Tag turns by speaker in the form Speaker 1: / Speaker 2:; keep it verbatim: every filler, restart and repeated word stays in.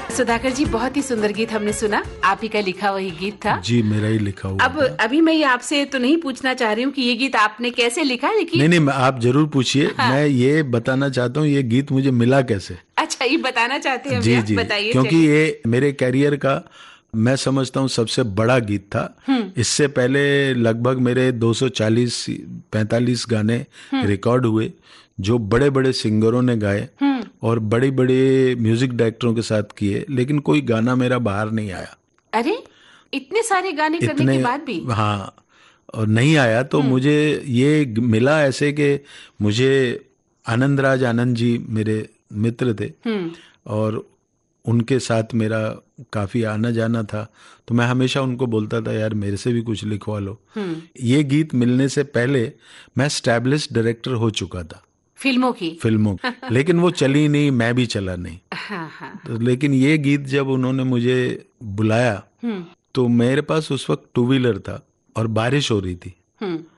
Speaker 1: सुधाकर जी, बहुत ही सुंदर गीत हमने सुना, आप ही का लिखा वही गीत था।
Speaker 2: जी, मेरा ही लिखा हुआ।
Speaker 1: अब अभी मैं ये आपसे तो नहीं पूछना चाह रही हूँ कि ये गीत आपने कैसे लिखा, लेकिन
Speaker 2: नहीं नहीं, आप जरूर पूछिए। हाँ। मैं ये बताना चाहता हूँ ये गीत मुझे मिला कैसे।
Speaker 1: अच्छा, ये बताना चाहते हैं?
Speaker 2: जी जी,
Speaker 1: बताइए।
Speaker 2: क्योंकि ये मेरे कैरियर का मैं समझता हूँ सबसे बड़ा गीत था। इससे पहले लगभग मेरे दो सौ चालीस पैंतालीस गाने रिकॉर्ड हुए जो बड़े बड़े सिंगरों ने गाए और बड़े बड़े म्यूजिक डायरेक्टरों के साथ किए, लेकिन कोई गाना मेरा बाहर नहीं आया।
Speaker 1: अरे, इतने सारे गाने करने के बाद भी?
Speaker 2: हाँ, और नहीं आया। तो मुझे ये मिला ऐसे कि मुझे आनंद राज आनंद जी मेरे मित्र थे और उनके साथ मेरा काफी आना जाना था, तो मैं हमेशा उनको बोलता था यार मेरे से भी कुछ लिखवा लो। ये गीत मिलने से पहले मैं एस्टैब्लिश्ड डायरेक्टर हो चुका था
Speaker 1: फिल्मों की
Speaker 2: फिल्मों लेकिन वो चली नहीं, मैं भी चला नहीं।
Speaker 1: हाँ हाँ।
Speaker 2: तो लेकिन ये गीत जब उन्होंने मुझे बुलाया तो मेरे पास उस वक्त टू व्हीलर था और बारिश हो रही थी